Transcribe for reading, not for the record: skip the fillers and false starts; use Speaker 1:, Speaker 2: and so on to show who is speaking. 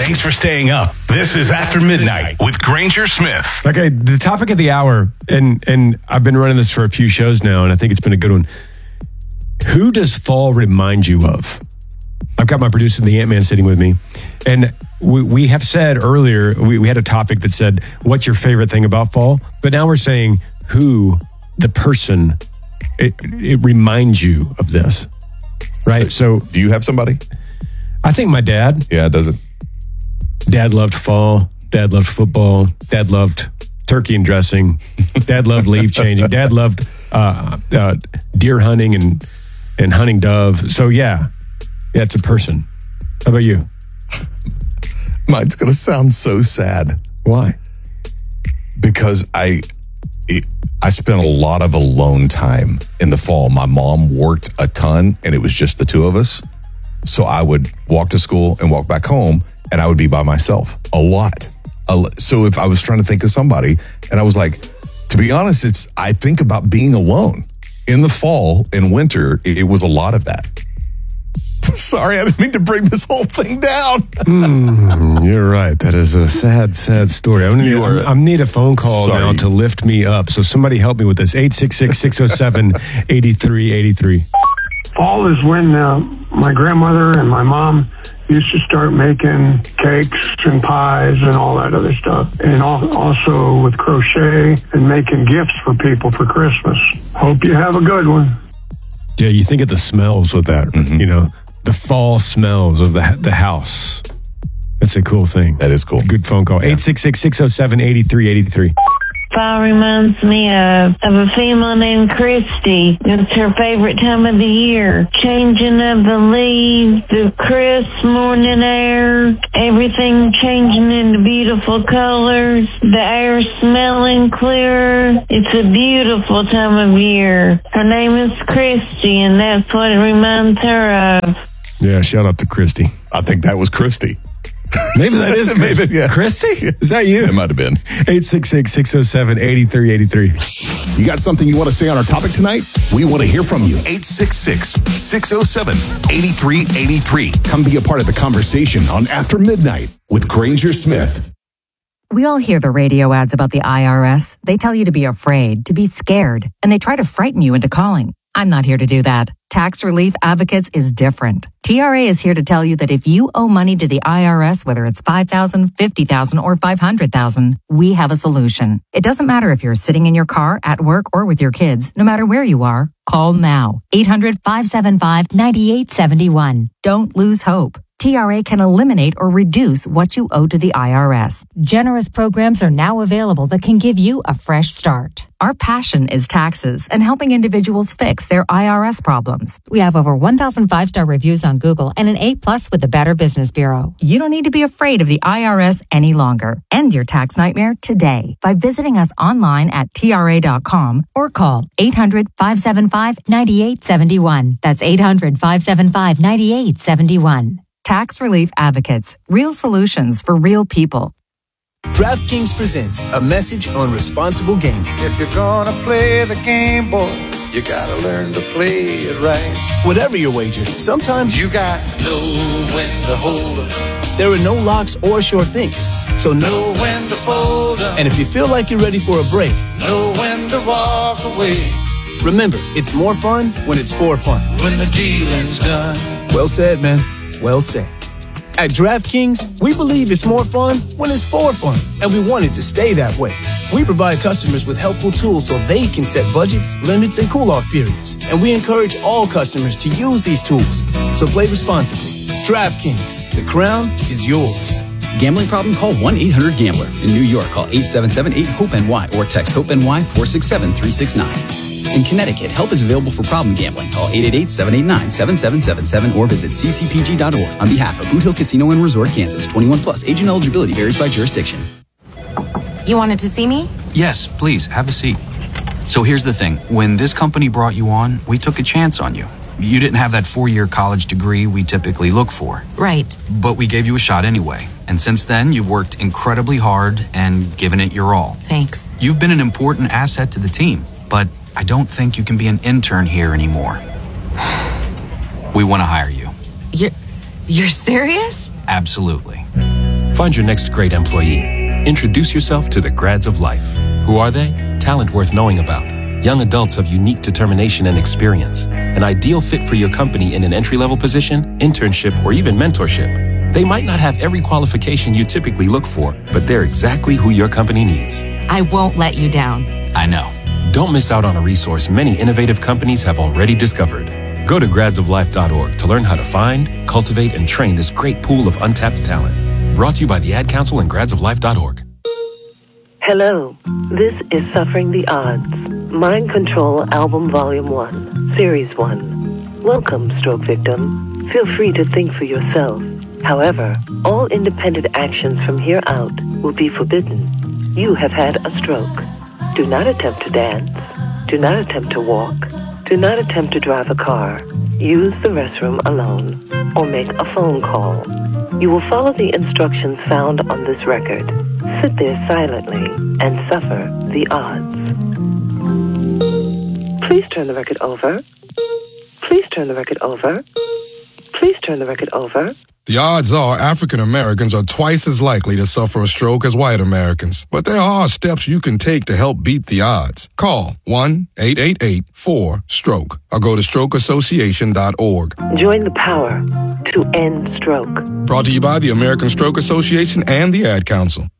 Speaker 1: Thanks for staying up. This is After Midnight with Granger Smith.
Speaker 2: Okay, the topic of the hour, and I've been running this for a few shows now, and I think it's been a good one. Who does fall remind you of? I've got my producer, the Ant-Man, sitting with me, and we have said earlier, we had a topic that said, what's your favorite thing about fall? But now we're saying who, the person, it reminds you of this, right? So,
Speaker 3: do you have somebody?
Speaker 2: I think my dad.
Speaker 3: Yeah, does it?
Speaker 2: Dad loved fall. Dad loved football. Dad loved turkey and dressing. Dad loved leaf changing. Dad loved deer hunting and hunting dove. So yeah, it's a person. How about you?
Speaker 3: Mine's going to sound so sad.
Speaker 2: Why?
Speaker 3: Because I spent a lot of alone time in the fall. My mom worked a ton, and it was just the two of us. So I would walk to school and walk back home, and I would be by myself a lot. So if I was trying to think of somebody, and I was like, to be honest, I think about being alone. In the fall and winter, it was a lot of that. Sorry, I didn't mean to bring this whole thing down.
Speaker 2: You're right. That is a sad, sad story. I need a phone call now to lift me up. So somebody help me with this. 866-607-8383.
Speaker 4: Fall is when my grandmother and my mom used to start making cakes and pies and all that other stuff. And also with crochet and making gifts for people for Christmas. Hope you have a good one.
Speaker 2: Yeah, you think of the smells with that, the fall smells of the house. That's a cool thing.
Speaker 3: That is cool.
Speaker 2: It's a good phone call. 866-607-8383.
Speaker 5: Fall reminds me of a female named Christy. It's her favorite time of the year. Changing of the leaves, the crisp morning air, everything changing into beautiful colors, the air smelling clearer. It's a beautiful time of year. Her name is Christy, and that's what it reminds her of.
Speaker 2: Yeah, shout out to Christy.
Speaker 3: I think that was Christy.
Speaker 2: Maybe that is Christy.
Speaker 3: Yeah.
Speaker 2: Christy? Is that you?
Speaker 3: It might have been.
Speaker 2: 866-607-8383.
Speaker 1: You got something you want to say on our topic tonight? We want to hear from you. 866-607-8383. Come be a part of the conversation on After Midnight with Granger Smith.
Speaker 6: We all hear the radio ads about the IRS. They tell you to be afraid, to be scared, and they try to frighten you into calling. I'm not here to do that. Tax Relief Advocates is different. TRA is here to tell you that if you owe money to the IRS, whether it's $5,000, $50,000, or $500,000, we have a solution. It doesn't matter if you're sitting in your car, at work, or with your kids. No matter where you are, call now. 800-575-9871. Don't lose hope. TRA can eliminate or reduce what you owe to the IRS. Generous programs are now available that can give you a fresh start. Our passion is taxes and helping individuals fix their IRS problems. We have over 1,000 5-star reviews on Google and an A+ with the Better Business Bureau. You don't need to be afraid of the IRS any longer. End your tax nightmare today by visiting us online at TRA.com or call 800-575-9871. That's 800-575-9871. Tax Relief Advocates. Real solutions for real people.
Speaker 7: DraftKings presents a message on responsible gaming.
Speaker 8: If you're gonna play the game, boy, you gotta learn to play it right.
Speaker 7: Whatever your wager, sometimes
Speaker 8: you got to know when to hold up.
Speaker 7: There are no locks or short things, so
Speaker 8: know when to fold up.
Speaker 7: And if you feel like you're ready for a break,
Speaker 8: know when to walk away.
Speaker 7: Remember, it's more fun when it's for fun.
Speaker 8: When the dealing's done.
Speaker 7: Well said, man. Well said. At DraftKings, we believe it's more fun when it's for fun, and we want it to stay that way. We provide customers with helpful tools so they can set budgets, limits, and cool-off periods, and we encourage all customers to use these tools. So play responsibly. DraftKings, the crown is yours.
Speaker 9: Gambling problem? Call 1-800-GAMBLER. In New York, call 877-8-HOPE-NY or text HOPE-NY 467-369. In Connecticut, help is available for problem gambling. Call 888-789-7777 or visit ccpg.org. On behalf of Boot Hill Casino and Resort, Kansas, 21 plus. Age and eligibility varies by jurisdiction.
Speaker 10: You wanted to see me?
Speaker 11: Yes, please, have a seat. So here's the thing. When this company brought you on, we took a chance on you. You didn't have that 4-year college degree we typically look for.
Speaker 10: Right.
Speaker 11: But we gave you a shot anyway. And since then, you've worked incredibly hard and given it your all.
Speaker 10: Thanks.
Speaker 11: You've been an important asset to the team, but I don't think you can be an intern here anymore. We want to hire you.
Speaker 10: You're serious?
Speaker 11: Absolutely.
Speaker 12: Find your next great employee. Introduce yourself to the Grads of Life. Who are they? Talent worth knowing about. Young adults of unique determination and experience. An ideal fit for your company in an entry-level position, internship, or even mentorship. They might not have every qualification you typically look for, but they're exactly who your company needs.
Speaker 10: I won't let you down.
Speaker 12: I know. Don't miss out on a resource many innovative companies have already discovered. Go to gradsoflife.org to learn how to find, cultivate, and train this great pool of untapped talent. Brought to you by the Ad Council and gradsoflife.org.
Speaker 13: Hello, this is Suffering the Odds, Mind Control Album Volume 1, Series 1. Welcome, stroke victim. Feel free to think for yourself. However, all independent actions from here out will be forbidden. You have had a stroke. Do not attempt to dance. Do not attempt to walk. Do not attempt to drive a car. Use the restroom alone, or make a phone call. You will follow the instructions found on this record. Sit there silently and suffer the odds. Please turn the record over. Please turn the record over. Please turn the record over.
Speaker 14: The odds are African Americans are twice as likely to suffer a stroke as white Americans. But there are steps you can take to help beat the odds. Call 1-888-4-STROKE or go to strokeassociation.org.
Speaker 13: Join the power to end stroke.
Speaker 14: Brought to you by the American Stroke Association and the Ad Council.